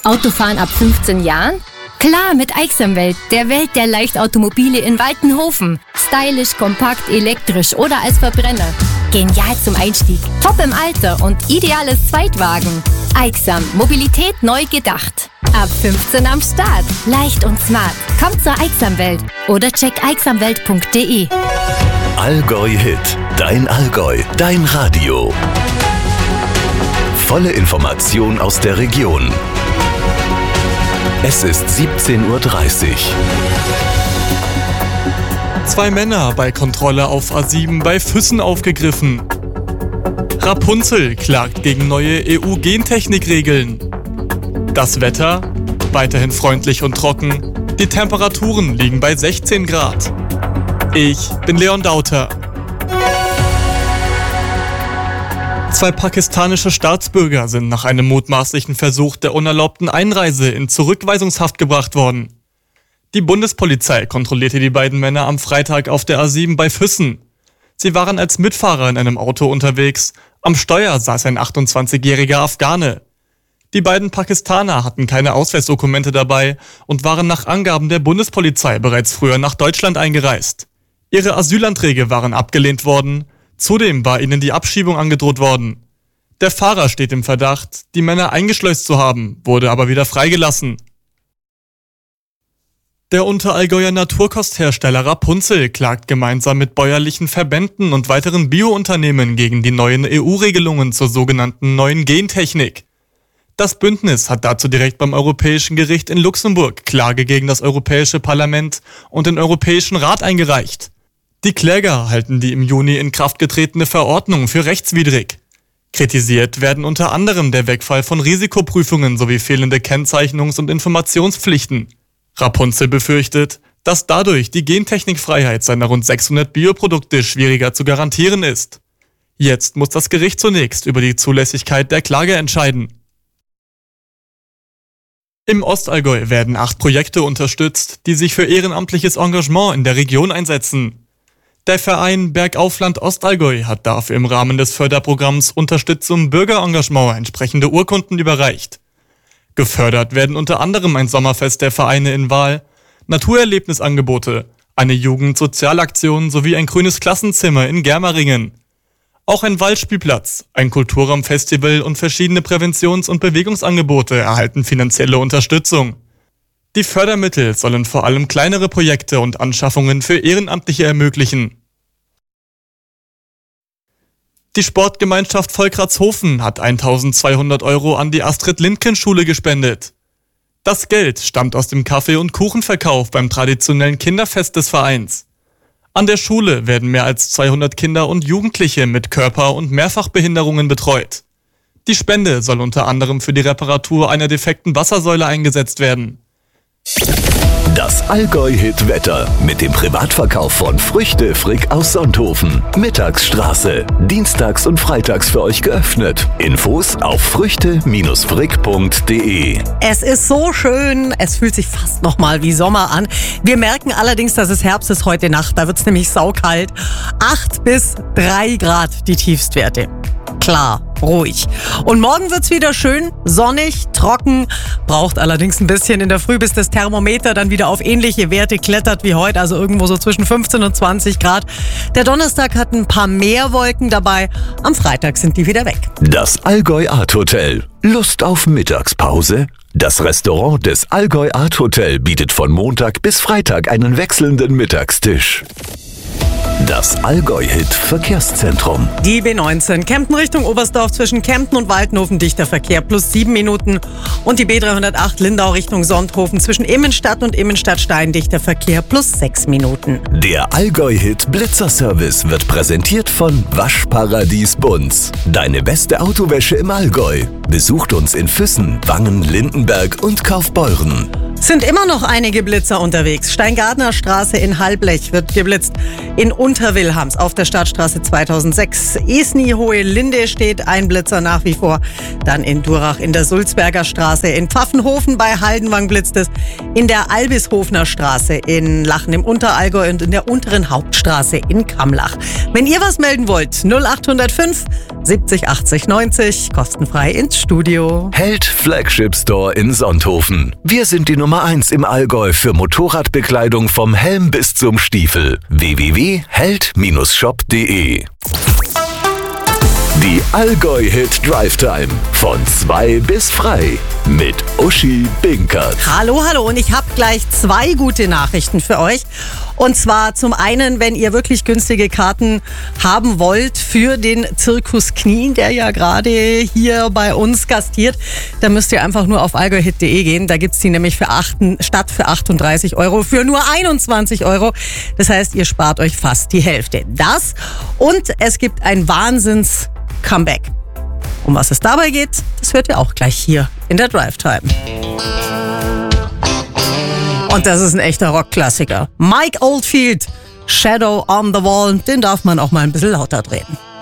Autofahren ab 15 Jahren? Klar, mit Aixamwelt, der Welt der Leichtautomobile in Waltenhofen. Stylisch, kompakt, elektrisch oder als Verbrenner. Genial zum Einstieg, top im Alter und ideales Zweitwagen. Aixam, Mobilität neu gedacht. Ab 15 am Start. Leicht und smart. Kommt zur Aixamwelt oder check aixamwelt.de. Allgäu Hit. Dein Allgäu. Dein Radio. Volle Information aus der Region. Es ist 17:30 Uhr. 2 Männer bei Kontrolle auf A7 bei Füssen aufgegriffen. Rapunzel klagt gegen neue EU-Gentechnikregeln. Das Wetter? Weiterhin freundlich und trocken. Die Temperaturen liegen bei 16 Grad. Ich bin Leon Dauter. 2 pakistanische Staatsbürger sind nach einem mutmaßlichen Versuch der unerlaubten Einreise in Zurückweisungshaft gebracht worden. Die Bundespolizei kontrollierte die beiden Männer am Freitag auf der A7 bei Füssen. Sie waren als Mitfahrer in einem Auto unterwegs. Am Steuer saß ein 28-jähriger Afghane. Die beiden Pakistaner hatten keine Ausweisdokumente dabei und waren nach Angaben der Bundespolizei bereits früher nach Deutschland eingereist. Ihre Asylanträge waren abgelehnt worden. Zudem war ihnen die Abschiebung angedroht worden. Der Fahrer steht im Verdacht, die Männer eingeschleust zu haben, wurde aber wieder freigelassen. Der Unterallgäuer Naturkosthersteller Rapunzel klagt gemeinsam mit bäuerlichen Verbänden und weiteren Biounternehmen gegen die neuen EU-Regelungen zur sogenannten neuen Gentechnik. Das Bündnis hat dazu direkt beim Europäischen Gericht in Luxemburg Klage gegen das Europäische Parlament und den Europäischen Rat eingereicht. Die Kläger halten die im Juni in Kraft getretene Verordnung für rechtswidrig. Kritisiert werden unter anderem der Wegfall von Risikoprüfungen sowie fehlende Kennzeichnungs- und Informationspflichten. Rapunzel befürchtet, dass dadurch die Gentechnikfreiheit seiner rund 600 Bioprodukte schwieriger zu garantieren ist. Jetzt muss das Gericht zunächst über die Zulässigkeit der Klage entscheiden. Im Ostallgäu werden 8 Projekte unterstützt, die sich für ehrenamtliches Engagement in der Region einsetzen. Der Verein Bergaufland Ostallgäu hat dafür im Rahmen des Förderprogramms Unterstützung Bürgerengagement entsprechende Urkunden überreicht. Gefördert werden unter anderem ein Sommerfest der Vereine in Wahl, Naturerlebnisangebote, eine Jugendsozialaktion sowie ein grünes Klassenzimmer in Germeringen. Auch ein Waldspielplatz, ein Kulturraumfestival und verschiedene Präventions- und Bewegungsangebote erhalten finanzielle Unterstützung. Die Fördermittel sollen vor allem kleinere Projekte und Anschaffungen für Ehrenamtliche ermöglichen. Die Sportgemeinschaft Volkratshofen hat 1.200 € an die Astrid-Lindgren-Schule gespendet. Das Geld stammt aus dem Kaffee- und Kuchenverkauf beim traditionellen Kinderfest des Vereins. An der Schule werden mehr als 200 Kinder und Jugendliche mit Körper- und Mehrfachbehinderungen betreut. Die Spende soll unter anderem für die Reparatur einer defekten Wassersäule eingesetzt werden. Das Allgäu-Hit-Wetter mit dem Privatverkauf von Früchte Frick aus Sonthofen. Mittagsstraße. Dienstags und freitags für euch geöffnet. Infos auf früchte-frick.de. Es ist so schön. Es fühlt sich fast nochmal wie Sommer an. Wir merken allerdings, dass es Herbst ist heute Nacht. Da wird es nämlich saukalt. 8 bis 3 Grad die Tiefstwerte. Klar, ruhig. Und morgen wird's wieder schön, sonnig, trocken. Braucht allerdings ein bisschen in der Früh, bis das Thermometer dann wieder auf ähnliche Werte klettert wie heute. Also irgendwo so zwischen 15 und 20 Grad. Der Donnerstag hat ein paar mehr Wolken dabei. Am Freitag sind die wieder weg. Das Allgäu Art Hotel. Lust auf Mittagspause? Das Restaurant des Allgäu Art Hotel bietet von Montag bis Freitag einen wechselnden Mittagstisch. Das Allgäu-Hit Verkehrszentrum. Die B19 Kempten Richtung Oberstdorf zwischen Kempten und Waltenhofen dichter Verkehr plus 7 Minuten. Und die B308 Lindau Richtung Sonthofen zwischen Immenstadt und Immenstadt-Stein dichter Verkehr plus 6 Minuten. Der Allgäu-Hit Blitzerservice wird präsentiert von Waschparadies Bunz. Deine beste Autowäsche im Allgäu. Besucht uns in Füssen, Wangen, Lindenberg und Kaufbeuren. Sind immer noch einige Blitzer unterwegs. Steingartner Straße in Halblech wird geblitzt. In Unterwilhams auf der Stadtstraße 2006. Esny Hohe Linde steht ein Blitzer nach wie vor. Dann in Durach in der Sulzberger Straße. In Pfaffenhofen bei Haldenwang blitzt es. In der Albishofener Straße in Lachen im Unterallgäu und in der unteren Hauptstraße in Kamlach. Wenn ihr was melden wollt, 0805 70 80 90, kostenfrei ins Studio. Held Flagship Store in Sonthofen. Wir sind die Nummer 1 im Allgäu für Motorradbekleidung vom Helm bis zum Stiefel. www.held-shop.de. Die Allgäu-Hit Drive Time von 2 bis frei mit Uschi Binkert. Hallo und ich habe gleich 2 gute Nachrichten für euch. Und zwar zum einen, wenn ihr wirklich günstige Karten haben wollt für den Zirkus Knien, der ja gerade hier bei uns gastiert, dann müsst ihr einfach nur auf allgäuhit.de gehen. Da gibt's die nämlich statt für 38 € für nur 21 €. Das heißt, ihr spart euch fast die Hälfte. Das und es gibt ein Wahnsinns-Comeback. Um was es dabei geht, das hört ihr auch gleich hier in der Drive Time. Und das ist ein echter Rockklassiker. Mike Oldfield, Shadow on the Wall, den darf man auch mal ein bisschen lauter drehen.